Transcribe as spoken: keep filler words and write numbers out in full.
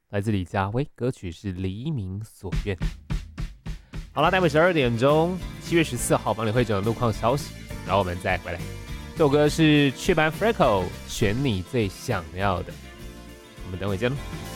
来自李佳薇，歌曲是《黎明所愿》。好了，待会十二点钟，七月十四号帮你汇整路况消息，然后我们再回来。这首歌是雀斑 Freckle 选你最想要的，我们等会见喽。